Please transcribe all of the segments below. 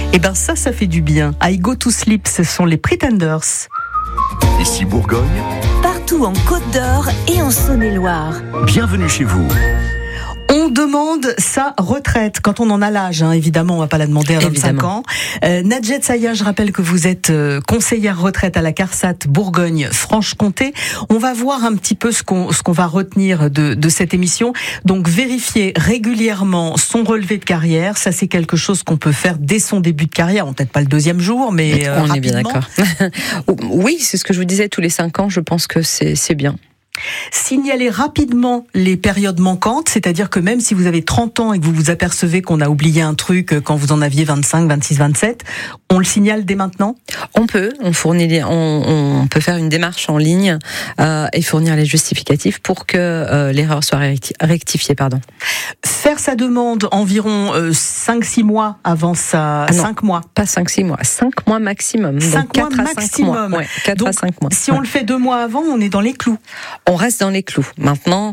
Et ben ça fait du bien. I Go to Sleep, ce sont les Pretenders. Ici Bourgogne. Partout en Côte d'Or et en Saône-et-Loire. Bienvenue chez vous. On demande sa retraite quand on en a l'âge, évidemment, on va pas la demander à 25 ans. Nadjet Saya, je rappelle que vous êtes conseillère retraite à la CARSAT Bourgogne-Franche-Comté. On va voir un petit peu ce qu'on va retenir de cette émission. Donc vérifier régulièrement son relevé de carrière, ça c'est quelque chose qu'on peut faire dès son début de carrière, peut-être pas le deuxième jour, mais on rapidement. est bien d'accord. Oui, c'est ce que je vous disais, tous les 5 ans, je pense que c'est bien. Signaler rapidement les périodes manquantes, c'est-à-dire que même si vous avez 30 ans et que vous vous apercevez qu'on a oublié un truc quand vous en aviez 25, 26, 27, on le signale dès maintenant ? On peut faire une démarche en ligne et fournir les justificatifs pour que l'erreur soit rectifiée. Faire sa demande environ 5-6 mois avant sa... 5 mois. Pas 5-6 mois, 5 mois maximum. 5 mois maximum. 4 Donc, à 5 mois. Si on le fait 2 mois avant, on est dans les clous. On reste dans les clous. Maintenant,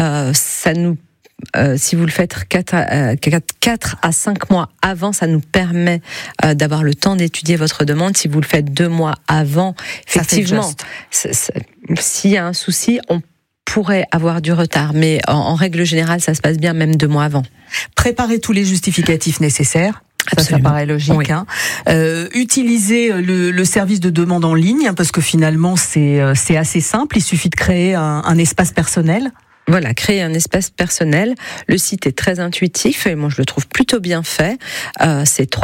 si vous le faites 4 à 5 mois avant, ça nous permet d'avoir le temps d'étudier votre demande. Si vous le faites 2 mois avant, effectivement, s'il y a un souci, on pourrait avoir du retard. Mais en règle générale, ça se passe bien même 2 mois avant. Préparez tous les justificatifs nécessaires. Ça paraît logique. Oui. Utilisez le service de demande en ligne, parce que finalement c'est assez simple. Il suffit de créer un espace personnel. Voilà, créer un espace personnel. Le site est très intuitif et moi je le trouve plutôt bien fait. C'est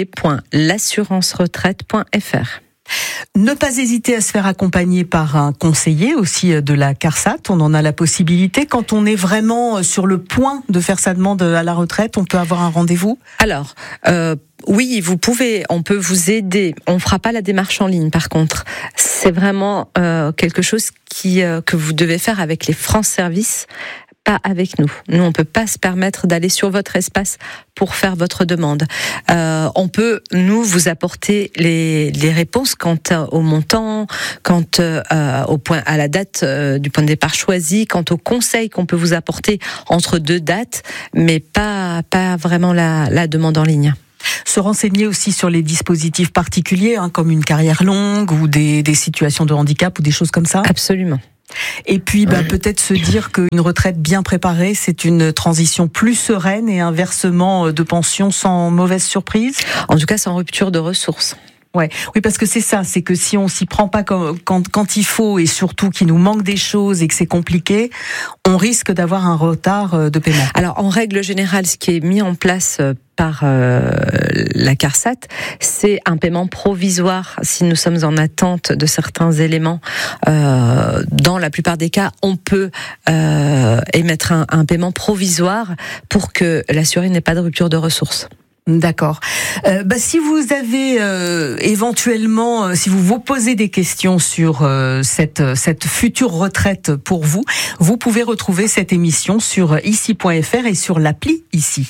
www.l'assuranceretraite.fr. Ne pas hésiter à se faire accompagner par un conseiller aussi de la CARSAT. On en a la possibilité. Quand on est vraiment sur le point de faire sa demande à la retraite, on peut avoir un rendez-vous ? Alors, oui, on peut vous aider. On ne fera pas la démarche en ligne, par contre. C'est vraiment quelque chose que vous devez faire avec les France Service, pas avec nous. Nous, on peut pas se permettre d'aller sur votre espace pour faire votre demande. On peut, nous, vous apporter les réponses quant au montant, quant à la date du point de départ choisi, quant aux conseils qu'on peut vous apporter entre 2 dates, mais pas vraiment la demande en ligne. Se renseigner aussi sur les dispositifs particuliers, comme une carrière longue ou des situations de handicap ou des choses comme ça. Absolument. Et puis peut-être se dire qu'une retraite bien préparée, c'est une transition plus sereine et un versement de pension sans mauvaise surprise. En tout cas, sans rupture de ressources. Ouais, oui, parce que c'est ça, c'est que si on s'y prend pas quand il faut et surtout qu'il nous manque des choses et que c'est compliqué, on risque d'avoir un retard de paiement. Alors, en règle générale, ce qui est mis en place par la CARSAT, c'est un paiement provisoire si nous sommes en attente de certains éléments. Dans la plupart des cas, on peut émettre un paiement provisoire pour que l'assuré n'ait pas de rupture de ressources. D'accord. Si vous avez éventuellement, si vous posez des questions sur cette future retraite pour vous, vous pouvez retrouver cette émission sur ici.fr et sur l'appli Ici.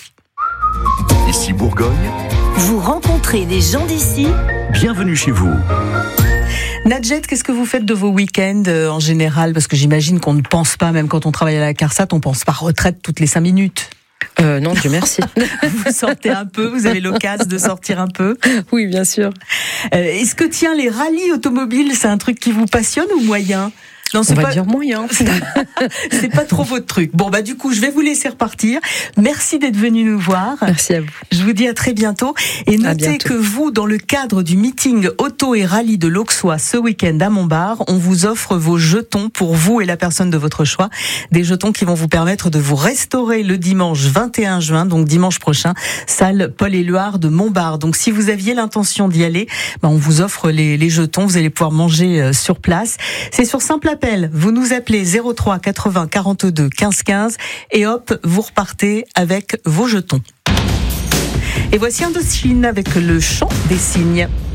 Ici Bourgogne. Vous rencontrez des gens d'ici. Bienvenue chez vous. Nadjet, qu'est-ce que vous faites de vos week-ends en général ? Parce que j'imagine qu'on ne pense pas, même quand on travaille à la CARSAT, on pense pas retraite toutes les 5 minutes. Non, Dieu merci. Vous sortez un peu, vous avez l'occasion de sortir un peu. Oui, bien sûr. Est-ce que les rallyes automobiles, c'est un truc qui vous passionne ou moyen ? Non, on va dire moyen. C'est pas trop votre truc. Bon, du coup, je vais vous laisser repartir. Merci d'être venu nous voir. Merci à vous. Je vous dis à très bientôt. Et notez que vous, dans le cadre du meeting auto et rallye de l'Auxois ce week-end à Montbard, on vous offre vos jetons pour vous et la personne de votre choix. Des jetons qui vont vous permettre de vous restaurer le dimanche 21 juin, donc dimanche prochain, salle Paul-Éluard de Montbard. Donc, si vous aviez l'intention d'y aller, on vous offre les jetons. Vous allez pouvoir manger sur place. C'est sur simple appel. Vous nous appelez 03 80 42 15 15 et hop, vous repartez avec vos jetons. Et voici Indochine avec le chant des cygnes.